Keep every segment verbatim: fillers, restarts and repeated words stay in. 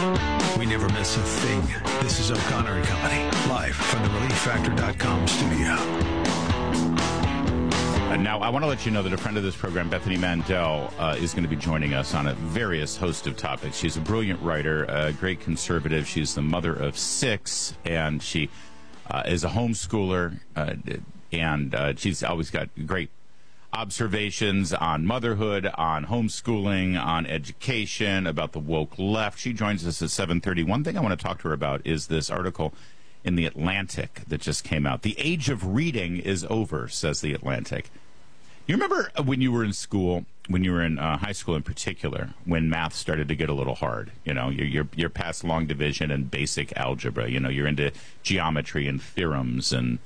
We never miss a thing. This is O'Connor and Company, live from the relief factor dot com studio. Uh, now, I want to let you know that a friend of this program, Bethany Mandel, uh, is going to be joining us on a various host of topics. She's a brilliant writer, a great conservative. She's the mother of six, and she uh, is a homeschooler, uh, and uh, she's always got great observations on motherhood, on homeschooling, on education, about the woke left. She joins us at seven thirty. One thing I want to talk to her about is this article in The Atlantic that just came out. The age of reading is over, says The Atlantic. You remember when you were in school, when you were in uh, high school in particular, when math started to get a little hard? You know, you're, you're, you're past long division and basic algebra. You know, you're into geometry and theorems and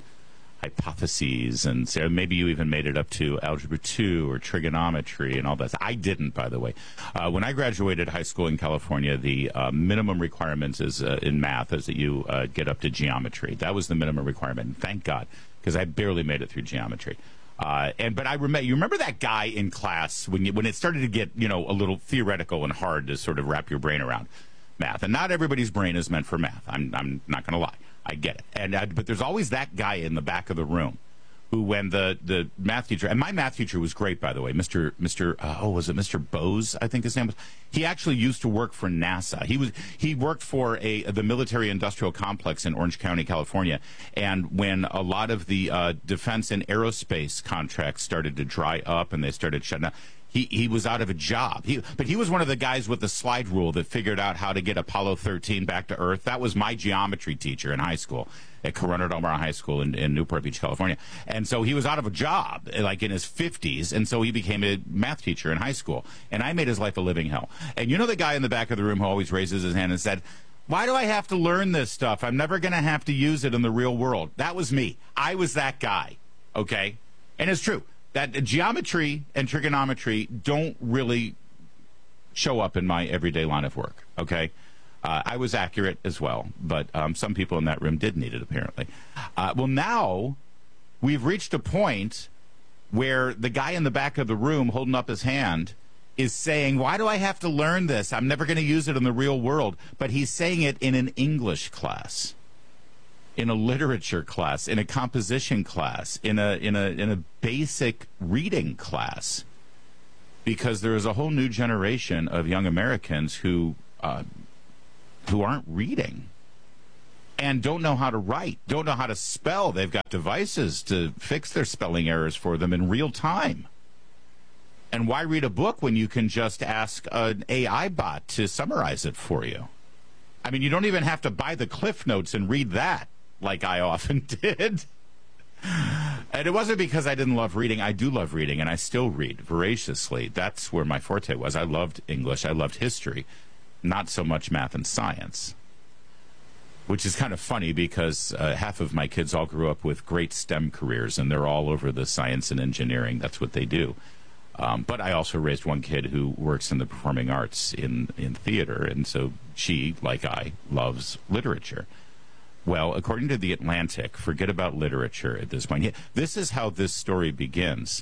hypotheses, and so maybe you even made it up to algebra two or trigonometry and all that. I didn't, by the way. Uh, when I graduated high school in California, the uh, minimum requirements is uh, in math is that you uh, get up to geometry. That was the minimum requirement, and thank God, because I barely made it through geometry. Uh, and but I remember, you remember that guy in class when you, when it started to get, you know, a little theoretical and hard to sort of wrap your brain around math. And not everybody's brain is meant for math. I'm I'm not going to lie. I get it. And uh, but there's always that guy in the back of the room who, when the, the math teacher, and my math teacher was great, by the way, Mister Mister Uh, oh, was it Mister Bose? I think his name was. He actually used to work for NASA. He was he worked for a the military industrial complex in Orange County, California. And when a lot of the uh, defense and aerospace contracts started to dry up and they started shutting down, He he was out of a job. He, but he was one of the guys with the slide rule that figured out how to get Apollo thirteen back to Earth. That was my geometry teacher in high school at Corona Del Mar High School in, in Newport Beach, California. And so he was out of a job, like in his fifties, and so he became a math teacher in high school. And I made his life a living hell. And you know the guy in the back of the room who always raises his hand and said, "Why do I have to learn this stuff? I'm never going to have to use it in the real world." That was me. I was that guy, okay? And it's true that geometry and trigonometry don't really show up in my everyday line of work, okay? Uh, I was accurate as well, but um, some people in that room did need it, apparently. Uh, well, now we've reached a point where the guy in the back of the room holding up his hand is saying, "Why do I have to learn this? I'm never going to use it in the real world." But he's saying it in an English class, in a literature class, in a composition class, in a in a in a basic reading class, because there is a whole new generation of young Americans who uh, who aren't reading and don't know how to write, don't know how to spell. They've got devices to fix their spelling errors for them in real time. And why read a book when you can just ask an A I bot to summarize it for you? I mean, you don't even have to buy the Cliff Notes and read that, like I often did. And it wasn't because I didn't love reading. I do love reading, and I still read voraciously. That's where my forte was. I loved English. I loved history, not so much math and science, which is kind of funny because uh, half of my kids all grew up with great STEM careers, and they're all over the science and engineering. That's what they do. Um, but I also raised one kid who works in the performing arts in, in theater, and so she, like I, loves literature. Well, according to The Atlantic, forget about literature at this point. This is how this story begins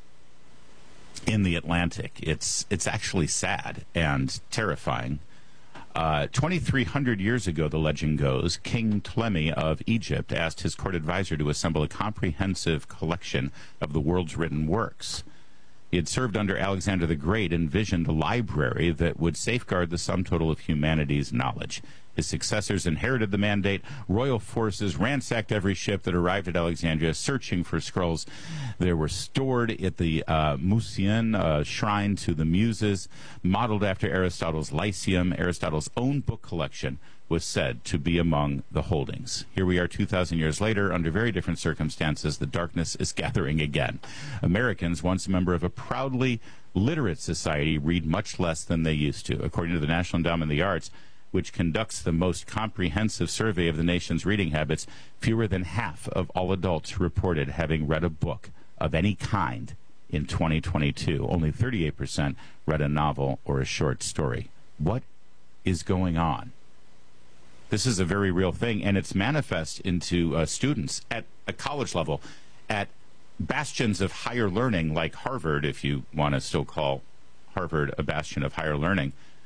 in The Atlantic. It's it's actually sad and terrifying. Uh, twenty-three hundred years ago, the legend goes, King Ptolemy of Egypt asked his court advisor to assemble a comprehensive collection of the world's written works. He had served under Alexander the Great and envisioned a library that would safeguard the sum total of humanity's knowledge. His successors inherited the mandate. Royal forces ransacked every ship that arrived at Alexandria, searching for scrolls. They were stored at the uh, Musaean uh, shrine to the Muses, modeled after Aristotle's Lyceum. Aristotle's own book collection was said to be among the holdings. Here we are two thousand years later, under very different circumstances. The darkness is gathering again. Americans, once a member of a proudly literate society, read much less than they used to. According to the National Endowment of the Arts, which conducts the most comprehensive survey of the nation's reading habits, fewer than half of all adults reported having read a book of any kind in twenty twenty-two. Only thirty-eight percent read a novel or a short story. What is going on? This is a very real thing, and it's manifest into uh, students at a college level, at bastions of higher learning like Harvard, if you want to still call Harvard a bastion of higher learning.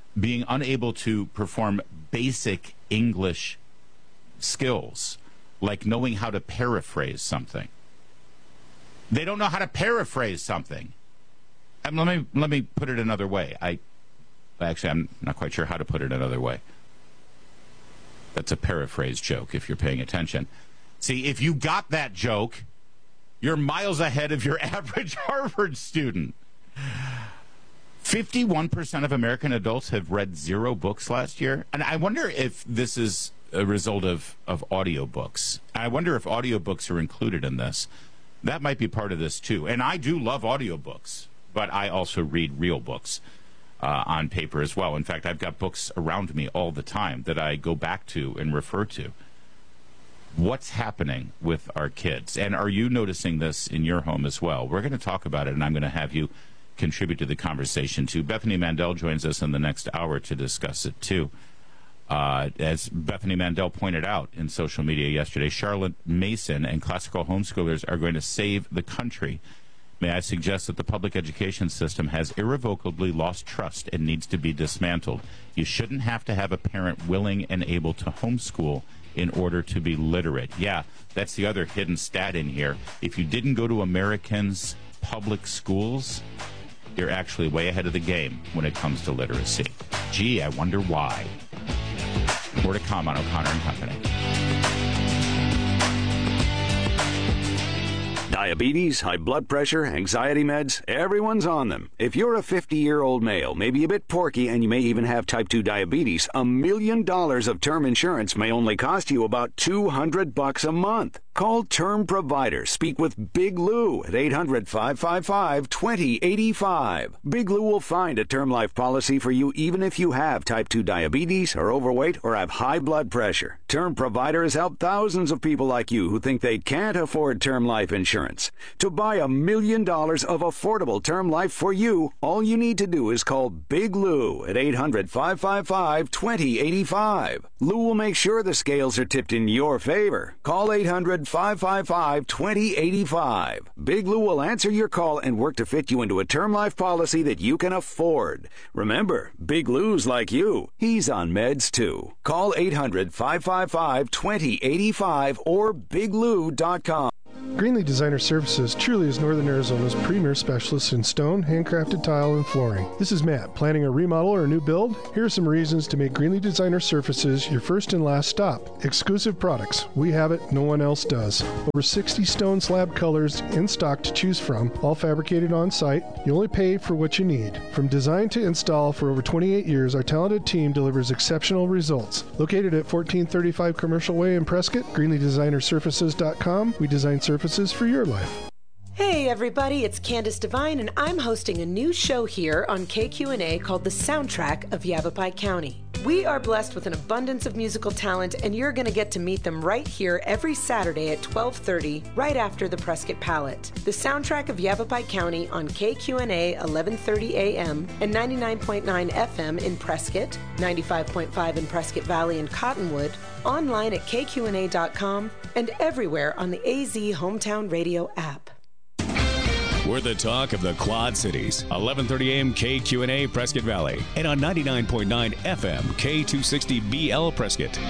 being unable to perform basic English skills, like knowing how to paraphrase something. They don't know how to paraphrase something. Um, let me let me put it another way. I actually I'm not quite sure how to put it another way. That's a paraphrase joke if you're paying attention. See, if you got that joke, you're miles ahead of your average Harvard student. fifty-one percent of American adults have read zero books last year. And I wonder if this is a result of, of audiobooks. I wonder if audiobooks are included in this. That might be part of this, too. And I do love audiobooks, but I also read real books uh, on paper as well. In fact, I've got books around me all the time that I go back to and refer to. What's happening with our kids? And are you noticing this in your home as well? We're going to talk about it, and I'm going to have you contribute to the conversation, too. Bethany Mandel joins us in the next hour to discuss it, too. Uh, as Bethany Mandel pointed out in social media yesterday, Charlotte Mason and classical homeschoolers are going to save the country. May I suggest that the public education system has irrevocably lost trust and needs to be dismantled. You shouldn't have to have a parent willing and able to homeschool in order to be literate. Yeah, that's the other hidden stat in here. If you didn't go to Americans' public schools, you're actually way ahead of the game when it comes to literacy. Gee, I wonder why. More to come on O'Connor and Company. Diabetes, high blood pressure, anxiety meds, everyone's on them. If you're a fifty-year-old male, maybe a bit porky, and you may even have type two diabetes, a million dollars of term insurance may only cost you about two hundred bucks a month. Call Term Provider. Speak with Big Lou at eight hundred, five five five, two zero eight five. Big Lou will find a term life policy for you even if you have type two diabetes, are overweight, or have high blood pressure. Term Provider has helped thousands of people like you who think they can't afford term life insurance. To buy a million dollars of affordable term life for you, all you need to do is call Big Lou at eight hundred, five five five, two zero eight five. Lou will make sure the scales are tipped in your favor. Call eight hundred, five five five, two zero eight five. Big Lou will answer your call and work to fit you into a term life policy that you can afford. Remember, Big Lou's like you. He's on meds too. Call eight hundred, five five five, two zero eight five or big lou dot com. Greenlee Designer Services truly is Northern Arizona's premier specialist in stone, handcrafted tile, and flooring. This is Matt. Planning a remodel or a new build? Here are some reasons to make Greenlee Designer Services your first and last stop. Exclusive products. We have it. No one else does. Over sixty stone slab colors in stock to choose from, all fabricated on site. You only pay for what you need. From design to install for over twenty-eight years, our talented team delivers exceptional results. Located at fourteen thirty-five Commercial Way in Prescott, greenlee designer surfaces dot com. We design surfaces for your life. Hey everybody, it's Candace Devine, and I'm hosting a new show here on K Q N A called The Soundtrack of Yavapai County. We are blessed with an abundance of musical talent, and you're going to get to meet them right here every Saturday at twelve thirty, right after the Prescott Palette. The Soundtrack of Yavapai County on K Q N A eleven thirty A M and ninety-nine point nine F M in Prescott, ninety-five point five in Prescott Valley and Cottonwood, online at K Q N A dot com, and everywhere on the A Z Hometown Radio app. We're the talk of the Quad Cities. eleven thirty A M K Q N A Prescott Valley. And on ninety-nine point nine F M K two sixty B L Prescott.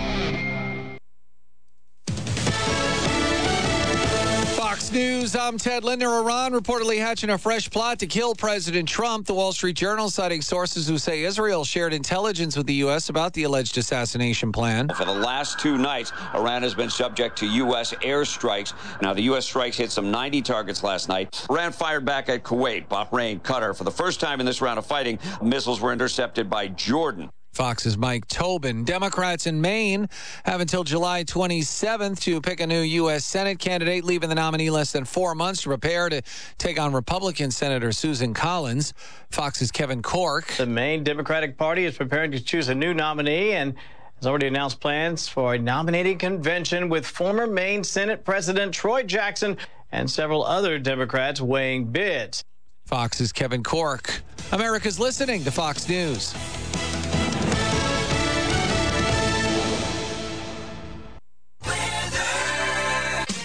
Fox News, I'm Ted Linder. Iran reportedly hatching a fresh plot to kill President Trump. The Wall Street Journal citing sources who say Israel shared intelligence with the U S about the alleged assassination plan. For the last two nights, Iran has been subject to U S airstrikes. Now, the U S strikes hit some ninety targets last night. Iran fired back at Kuwait, Bahrain, Qatar. For the first time in this round of fighting, missiles were intercepted by Jordan. Fox's Mike Tobin. Democrats in Maine have until July twenty-seventh to pick a new U S Senate candidate, leaving the nominee less than four months to prepare to take on Republican Senator Susan Collins. Fox's Kevin Cork. The Maine Democratic Party is preparing to choose a new nominee and has already announced plans for a nominating convention with former Maine Senate President Troy Jackson and several other Democrats weighing bids. Fox's Kevin Cork. America's listening to Fox News.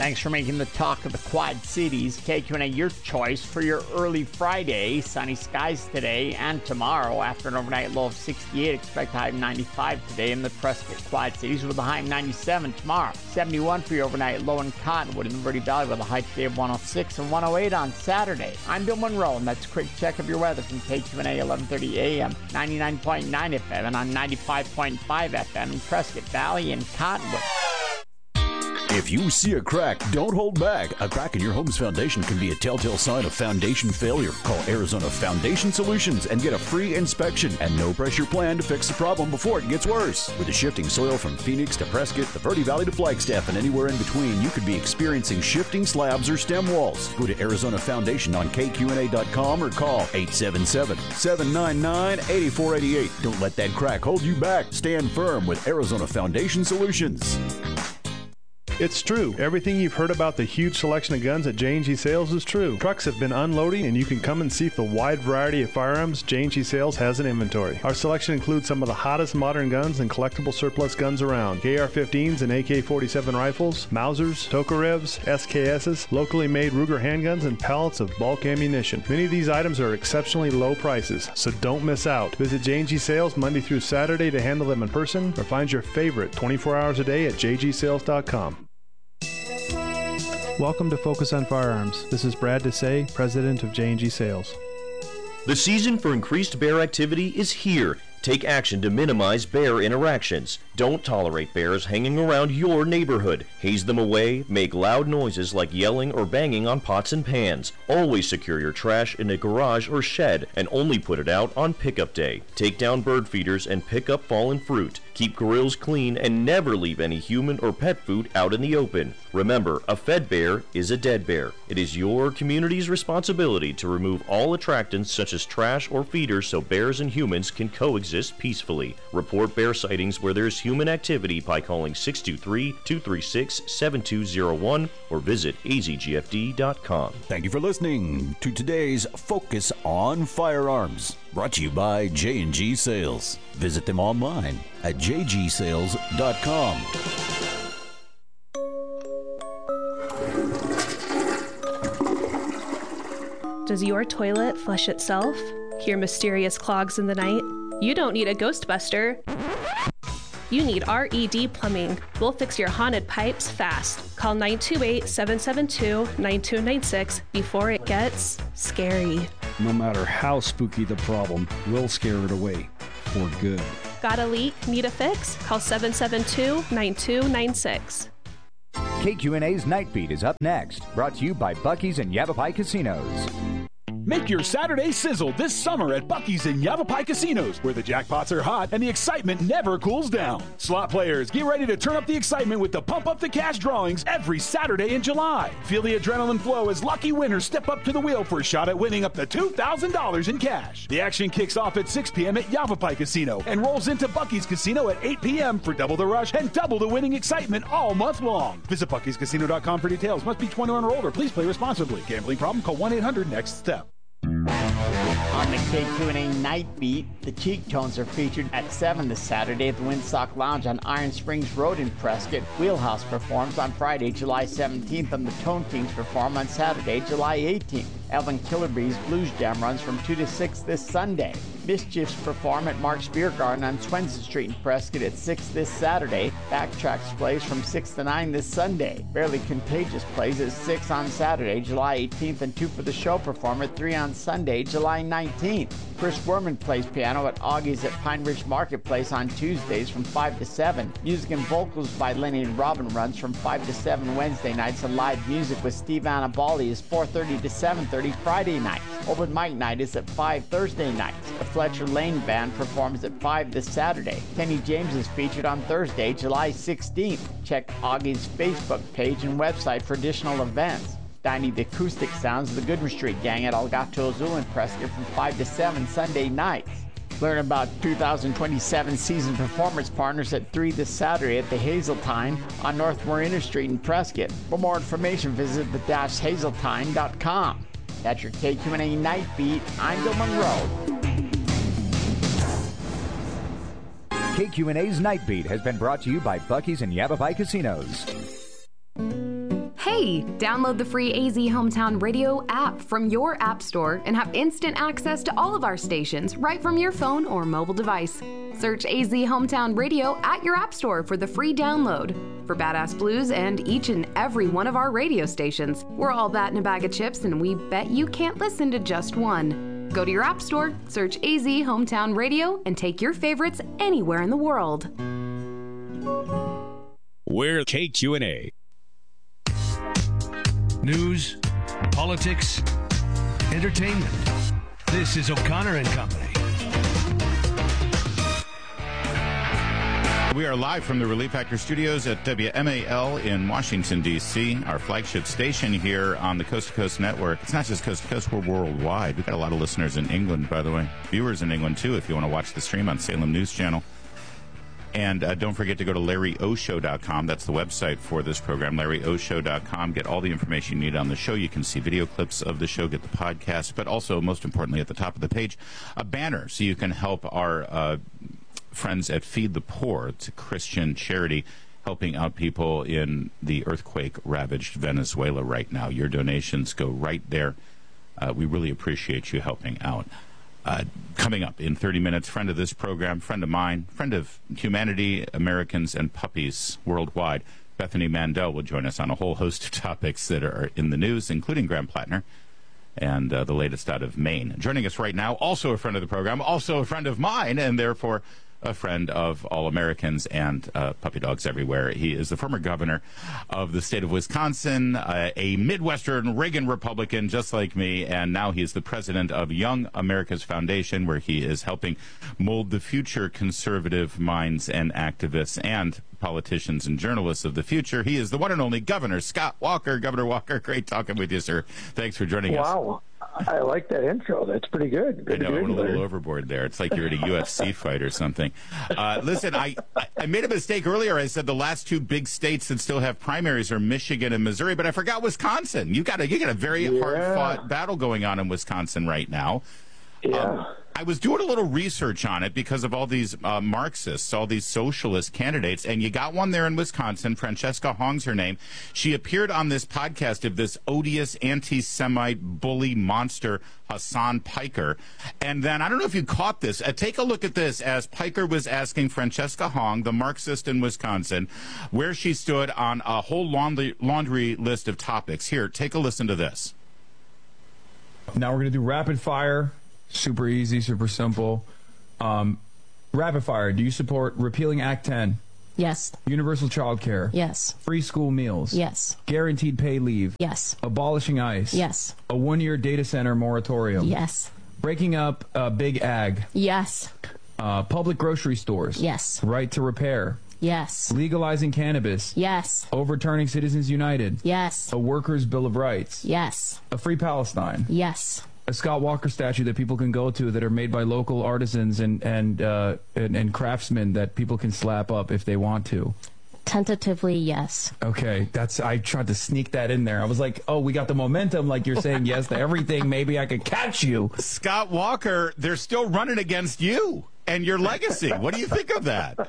Thanks for making the talk of the Quad Cities. K Q N A, your choice for your early Friday. Sunny skies today and tomorrow. After an overnight low of sixty-eight, expect a high of ninety-five today in the Prescott Quad Cities with a high of ninety-seven tomorrow. seventy-one for your overnight low in Cottonwood in the Verde Valley with a high today of one oh six and one oh eight on Saturday. I'm Bill Monroe, and that's a quick check of your weather from K Q N A eleven thirty A M, ninety-nine point nine F M, and on ninety-five point five F M in Prescott Valley and Cottonwood. If you see a crack, don't hold back. A crack in your home's foundation can be a telltale sign of foundation failure. Call Arizona Foundation Solutions and get a free inspection and no-pressure plan to fix the problem before it gets worse. With the shifting soil from Phoenix to Prescott, the Verde Valley to Flagstaff, and anywhere in between, you could be experiencing shifting slabs or stem walls. Go to Arizona Foundation on K Q N A dot com or call eight seven seven, seven nine nine, eight four eight eight. Don't let that crack hold you back. Stand firm with Arizona Foundation Solutions. It's true. Everything you've heard about the huge selection of guns at J and G Sales is true. Trucks have been unloading, and you can come and see the wide variety of firearms J and G Sales has in inventory. Our selection includes some of the hottest modern guns and collectible surplus guns around. A R fifteens and A K forty-seven rifles, Mausers, Tokarevs, S K Ss, locally made Ruger handguns, and pallets of bulk ammunition. Many of these items are exceptionally low prices, so don't miss out. Visit J and G Sales Monday through Saturday to handle them in person, or find your favorite twenty-four hours a day at j g sales dot com. Welcome to Focus on Firearms. This is Brad Desai, president of J and G Sales. The season for increased bear activity is here. Take action to minimize bear interactions. Don't tolerate bears hanging around your neighborhood. Haze them away, make loud noises like yelling or banging on pots and pans. Always secure your trash in a garage or shed and only put it out on pickup day. Take down bird feeders and pick up fallen fruit. Keep grills clean and never leave any human or pet food out in the open. Remember, a fed bear is a dead bear. It is your community's responsibility to remove all attractants such as trash or feeders so bears and humans can coexist peacefully. Report bear sightings where there's human activity by calling six two three, two three six, seven two zero one or visit a z g f d dot com. Thank you for listening to today's Focus on Firearms, brought to you by J and G Sales. Visit them online at j g sales dot com. Does your toilet flush itself? Hear mysterious clogs in the night? You don't need a Ghostbuster. You need R E D Plumbing. We'll fix your haunted pipes fast. Call nine two eight, seven seven two, nine two nine six before it gets scary. No matter how spooky the problem, we'll scare it away for good. Got a leak? Need a fix? Call seven seven two, nine two nine six. K Q N A's Night Beat is up next, brought to you by Buc-ee's and Yavapai Casinos. Make your Saturday sizzle this summer at Buc-ee's and Yavapai Casinos, where the jackpots are hot and the excitement never cools down. Slot players, get ready to turn up the excitement with the Pump Up the Cash drawings every Saturday in July. Feel the adrenaline flow as lucky winners step up to the wheel for a shot at winning up to two thousand dollars in cash. The action kicks off at six p.m. at Yavapai Casino and rolls into Buc-ee's Casino at eight p.m. for double the rush and double the winning excitement all month long. Visit Buc Ee's Casino dot com for details. Must be twenty-one or older. Please play responsibly. Gambling problem? Call one eight hundred next step. On the K Q N A Night Beat, the Cheek Tones are featured at seven this Saturday at the Windsock Lounge on Iron Springs Road in Prescott. Wheelhouse performs on Friday, July seventeenth, and the Tone Kings perform on Saturday, July eighteenth. Elvin Killerby's Blues Jam runs from two to six this Sunday. Mischiefs perform at Mark's Beer Garden on Swenson Street in Prescott at six this Saturday. Backtracks plays from six to nine this Sunday. Barely Contagious plays at six on Saturday, July eighteenth, and Two for the Show perform at three on Sunday, July nineteenth. Chris Werman plays piano at Augie's at Pine Ridge Marketplace on Tuesdays from five to seven. Music and vocals by Lenny and Robin runs from five to seven Wednesday nights, and live music with Steve Annabali is four thirty to seven thirty Friday nights. Open mic night is at five Thursday nights. The Fletcher Lane Band performs at five this Saturday. Kenny James is featured on Thursday, July sixteenth. Check Augie's Facebook page and website for additional events. Dining the acoustic sounds of the Goodman Street Gang at Elgato Azul in Prescott from five to seven Sunday nights. Learn about two thousand twenty-seven season performance partners at three this Saturday at the Hazeltine on North Marina Street in Prescott. For more information, visit the dash hazeltine dot com. That's your K Q N A Night Beat. I'm Bill Monroe. K Q N A's Night Beat has been brought to you by Buc-ee's and Yavapai Casinos. Hey, free. Download the free A Z Hometown Radio app from your app store and have instant access to all of our stations right from your phone or mobile device. Search A Z Hometown Radio at your app store for the free download. For Badass Blues and each and every one of our radio stations, we're all that in a bag of chips, and we bet you can't listen to just one. Go to your app store, search A Z Hometown Radio, and take your favorites anywhere in the world. We're K Q and A. News, politics, entertainment. This is O'Connor and Company. We are live from the Relief Factor studios at W M A L in Washington, D C, our flagship station here on the Coast to Coast Network. It's not just Coast to Coast, we're worldwide. We've got a lot of listeners in England, by the way. Viewers in England, too, if you want to watch the stream on Salem News Channel. And uh, don't forget to go to Larry O Show dot com. That's the website for this program, Larry O Show dot com. Get all the information you need on the show. You can see video clips of the show, get the podcast, but also, most importantly, at the top of the page, a banner so you can help our uh, friends at Feed the Poor. It's a Christian charity helping out people in the earthquake-ravaged Venezuela right now. Your donations go right there. Uh, we really appreciate you helping out. Uh, coming up in thirty minutes, friend of this program, friend of mine, friend of humanity, Americans, and puppies worldwide, Bethany Mandel will join us on a whole host of topics that are in the news, including Graham Plattner and uh, the latest out of Maine. Joining us right now, also a friend of the program, also a friend of mine, and therefore a friend of all Americans and uh, puppy dogs everywhere. He is the former governor of the state of Wisconsin, uh, a Midwestern Reagan Republican just like me, and now he is the president of Young America's Foundation, where he is helping mold the future conservative minds and activists and politicians and journalists of the future. He is the one and only Governor Scott Walker. Governor Walker, great talking with you, sir. Thanks for joining us. Wow. I like that intro. That's pretty good. good I know, I good, went a little overboard there. It's like you're at a U F C fight or something. Uh, listen, I, I made a mistake earlier. I said the last two big states that still have primaries are Michigan and Missouri, but I forgot Wisconsin. You got a, you got a very Yeah. hard-fought battle going on in Wisconsin right now. Yeah. Um, I was doing a little research on it because of all these uh, Marxists, all these socialist candidates, and you got one there in Wisconsin. Francesca Hong's her name. She appeared on this podcast of this odious anti-Semite bully monster, Hassan Piker. And then, I don't know if you caught this, uh, take a look at this as Piker was asking Francesca Hong, the Marxist in Wisconsin, where she stood on a whole laundry, laundry list of topics. Here, take a listen to this. Now we're going to do rapid fire. Super easy, super simple. Um, rapid fire. Do you support repealing Act ten? Yes. Universal child care? Yes. Free school meals? Yes. Guaranteed pay leave? Yes. Abolishing ICE? Yes. A one-year data center moratorium? Yes. Breaking up uh, Big Ag? Yes. Uh, public grocery stores? Yes. Right to repair? Yes. Legalizing cannabis? Yes. Overturning Citizens United? Yes. A workers' bill of rights? Yes. A free Palestine? Yes. A Scott Walker statue that people can go to that are made by local artisans and and, uh, and and craftsmen that people can slap up if they want to. Tentatively, yes. Okay, that's I tried to sneak that in there. I was like, oh, we got the momentum, like you're saying yes to everything. Maybe I could catch you. Scott Walker, they're still running against you and your legacy. What do you think of that?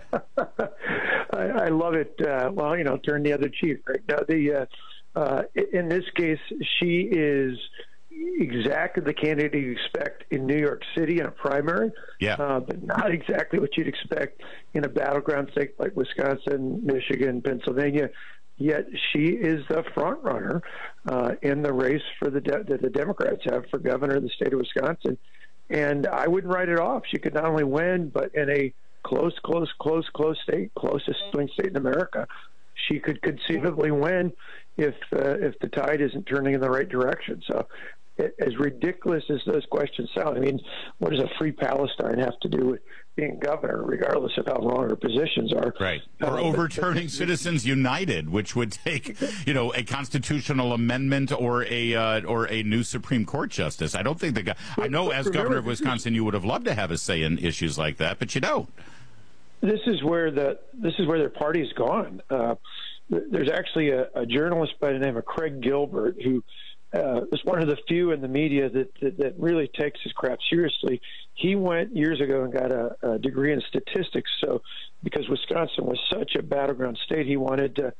I, I love it. Uh, well, you know, turn the other cheek. Right now, the uh, uh, in this case, she is exactly the candidate you expect in New York City in a primary, yeah, uh, but not exactly what you'd expect in a battleground state like Wisconsin, Michigan, Pennsylvania. Yet she is the front runner uh, in the race for the de- that the Democrats have for governor of the state of Wisconsin. And I wouldn't write it off. She could not only win, but in a close, close, close, close state, closest swing state in America, she could conceivably win if uh, if the tide isn't turning in the right direction. So, as ridiculous as those questions sound, I mean, what does a free Palestine have to do with being governor, regardless of how wrong her positions are? Right. Or overturning Citizens United, which would take, you know, a constitutional amendment or a uh, or a new Supreme Court justice. I don't think the guy. I know, as governor of Wisconsin, you would have loved to have a say in issues like that, but you don't. This is where the this is where their party's gone. Uh, there's actually a, a journalist by the name of Craig Gilbert who. Uh, is one of the few in the media that, that, that really takes his crap seriously. He went years ago and got a, a degree in statistics. So because Wisconsin was such a battleground state, he wanted to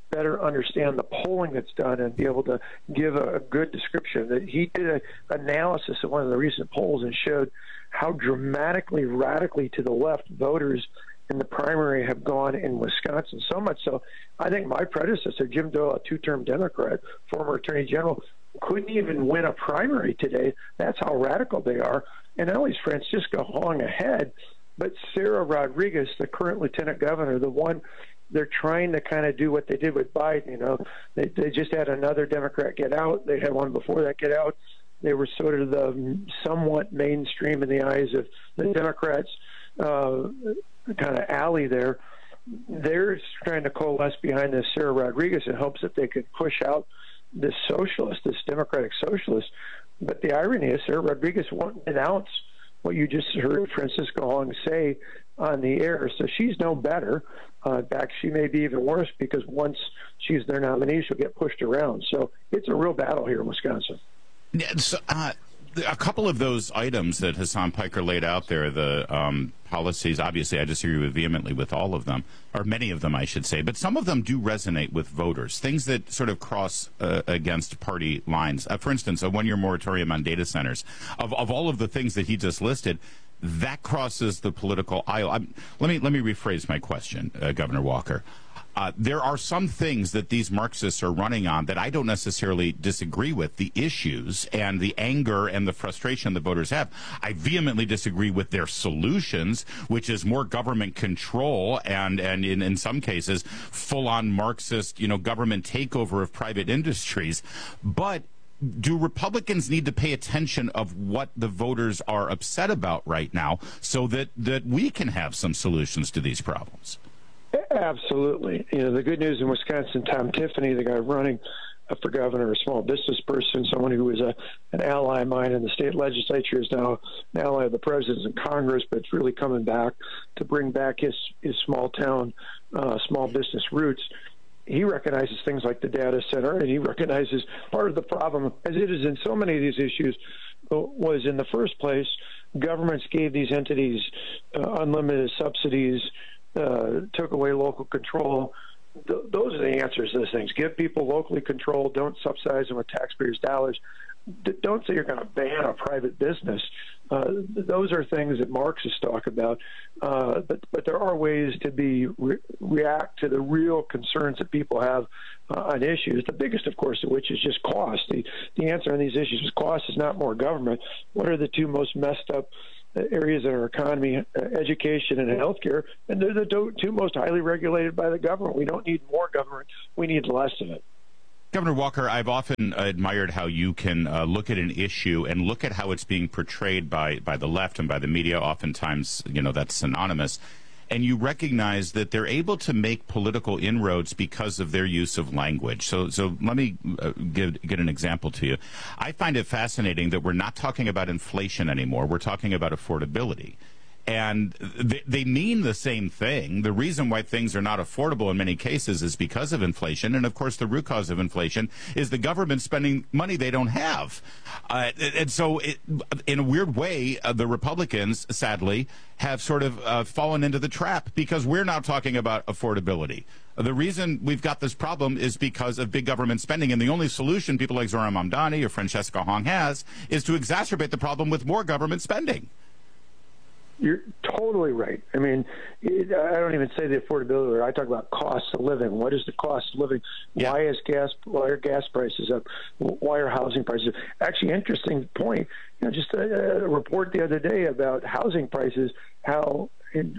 better understand the polling that's done and be able to give a, a good description. That he did an analysis of one of the recent polls and showed how dramatically, radically to the left voters in the primary have gone in Wisconsin. So much so, I think my predecessor, Jim Doyle, a two-term Democrat, former Attorney General, couldn't even win a primary today. That's how radical they are. And not only is Francisca Hong ahead, but Sarah Rodriguez, the current lieutenant governor, the one they're trying to kind of do what they did with Biden. You know, they, they just had another Democrat get out. They had one before that get out. They were sort of the somewhat mainstream in the eyes of the Democrats, uh, kind of alley there. They're trying to coalesce behind this Sarah Rodriguez in hopes that they could push out this socialist, this Democratic socialist. But the irony is Sarah Rodriguez won't announce what you just heard Francisco Hong say on the air. So she's no better. Uh, in fact, she may be even worse because once she's their nominee, she'll get pushed around. So it's a real battle here in Wisconsin. Yeah, so, uh, a couple of those items that Hasan Piker laid out there, the um, policies, obviously I disagree with vehemently with all of them, or many of them, I should say, but some of them do resonate with voters, things that sort of cross uh, against party lines. Uh, for instance, a one-year moratorium on data centers. Of, of all of the things that he just listed, that crosses the political aisle. I'm, let me let me rephrase my question, uh, Governor Walker. Uh, there are some things that these Marxists are running on that I don't necessarily disagree with, the issues and the anger and the frustration the voters have. I vehemently disagree with their solutions, which is more government control and, and in, in some cases, full-on Marxist, you know, government takeover of private industries. But do Republicans need to pay attention of what the voters are upset about right now so that, that we can have some solutions to these problems? Absolutely. You know, the good news in Wisconsin, Tom Tiffany, the guy running for governor, a small business person, someone who was a, an ally of mine in the state legislature, is now an ally of the president in Congress, but it's really coming back to bring back his, his small town, uh, small business roots. He recognizes things like the data center, and he recognizes part of the problem, as it is in so many of these issues, was in the first place, governments gave these entities uh, unlimited subsidies, Uh, took away local control. Th- those are the answers to those things. Give people locally controlled. Don't subsidize them with taxpayers' dollars. D- don't say you're going to ban a private business. Uh, th- those are things that Marxists talk about. Uh, but but there are ways to be re- react to the real concerns that people have uh, on issues. The biggest, of course, of which is just cost. The the answer on these issues is cost is not more government. What are the two most messed up areas in our economy, education and healthcare, and they're the two most highly regulated by the government. We don't need more government. We need less of it. Governor Walker, I've often admired how you can uh, look at an issue and look at how it's being portrayed by, by the left and by the media. Oftentimes, you know, that's synonymous. And you recognize that they're able to make political inroads because of their use of language. So, so let me uh, give, get an example to you. I find it fascinating that we're not talking about inflation anymore. We're talking about affordability. And they, they mean the same thing. The reason why things are not affordable in many cases is because of inflation. And, of course, the root cause of inflation is the government spending money they don't have. Uh, and so, it, in a weird way, uh, the Republicans, sadly, have sort of uh, fallen into the trap because we're now talking about affordability. The reason we've got this problem is because of big government spending, and the only solution people like Zohran Mamdani or Francisca Hong has is to exacerbate the problem with more government spending. You're totally right. I mean, it, I don't even say the affordability. I talk about cost of living. What is the cost of living? Yeah. Why is gas? Why are gas prices up? Why are housing prices up? Actually, interesting point. You know, just a, a report the other day about housing prices, how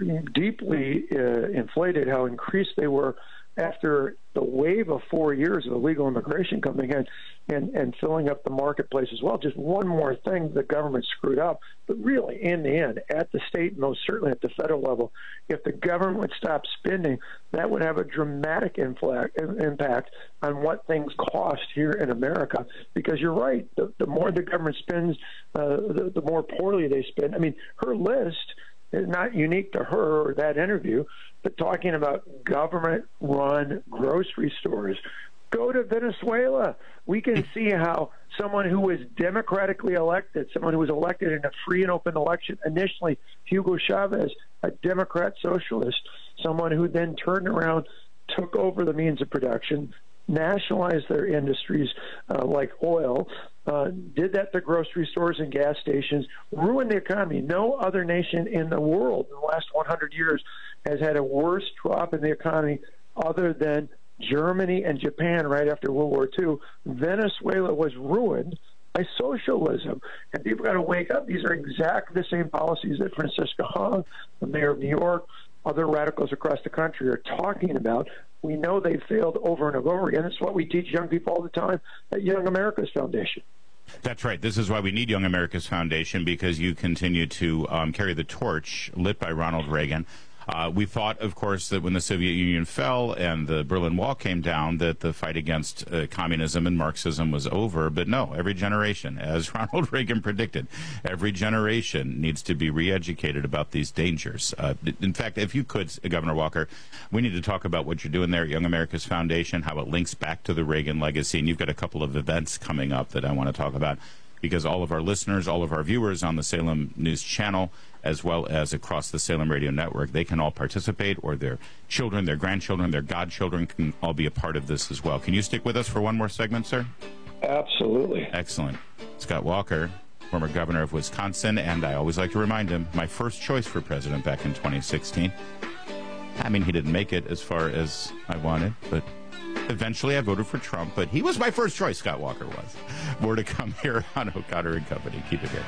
deeply uh, inflated, how increased they were after the wave of four years of illegal immigration coming in and, and filling up the marketplace as well. Just one more thing the government screwed up. But really, in the end, at the state, most certainly at the federal level, if the government would stop spending, that would have a dramatic infl- impact on what things cost here in America. Because you're right, the, the more the government spends, uh, the, the more poorly they spend. I mean, her list is not unique to her or that interview, but talking about government-run grocery stores. Go to Venezuela. We can see how someone who was democratically elected, someone who was elected in a free and open election, initially Hugo Chavez, a Democrat socialist, someone who then turned around took over the means of production, nationalized their industries uh, like oil, uh, did that to grocery stores and gas stations, ruined the economy. No other nation in the world in the last one hundred years has had a worse drop in the economy other than Germany and Japan right after World War Two. Venezuela was ruined by socialism. And people got to wake up. These are exactly the same policies that Francisca Hong, the mayor of New York, other radicals across the country are talking about. We know they've failed over and over again. It's what we teach young people all the time at Young America's Foundation. That's right. This is why we need Young America's Foundation, because you continue to um, carry the torch lit by Ronald Reagan. Uh, we thought, of course, that when the Soviet Union fell and the Berlin Wall came down, that the fight against uh, communism and Marxism was over. But no, every generation, as Ronald Reagan predicted, every generation needs to be re-educated about these dangers. Uh, in fact, if you could, Governor Walker, we need to talk about what you're doing there at Young America's Foundation, how it links back to the Reagan legacy. And you've got a couple of events coming up that I want to talk about, because all of our listeners, all of our viewers on the Salem News Channel, as well as across the Salem Radio Network, they can all participate, or their children, their grandchildren, their godchildren can all be a part of this as well. Can you stick with us for one more segment, sir? Absolutely. Excellent. Scott Walker, former governor of Wisconsin, and I always like to remind him, my first choice for president back in twenty sixteen. I mean, he didn't make it as far as I wanted, but eventually I voted for Trump, but he was my first choice, Scott Walker was. More to come here on O'Connor and Company. Keep it here.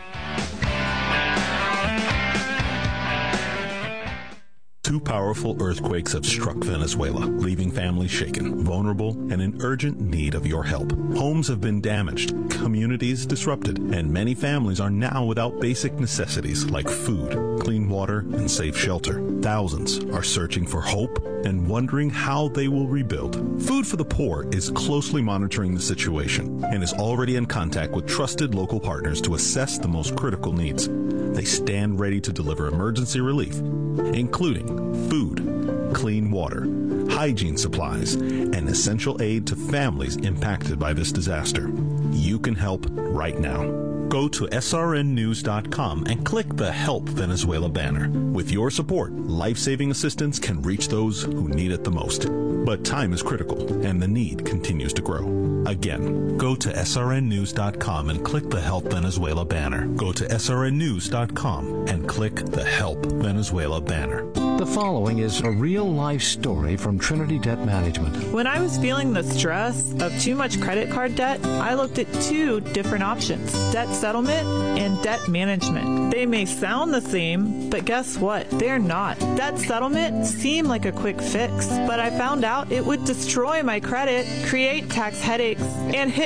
Two powerful earthquakes have struck Venezuela, leaving families shaken, vulnerable, and in urgent need of your help. Homes have been damaged, communities disrupted, and many families are now without basic necessities like food, clean water, and safe shelter. Thousands are searching for hope and wondering how they will rebuild. Food for the Poor is closely monitoring the situation and is already in contact with trusted local partners to assess the most critical needs. They stand ready to deliver emergency relief, including food, clean water, hygiene supplies, and essential aid to families impacted by this disaster. You can help right now. Go to S R N news dot com and click the Help Venezuela banner. With your support, life-saving assistance can reach those who need it the most. But time is critical, and the need continues to grow. Again, go to S R N news dot com and click the Help Venezuela banner. Go to S R N news dot com and click the Help Venezuela banner. The following is a real-life story from Trinity Debt Management. When I was feeling the stress of too much credit card debt, I looked at two different options: debt settlement and debt management. They may sound the same, but guess what? They're not. Debt settlement seemed like a quick fix, but I found out it would destroy my credit, create tax headaches, and hit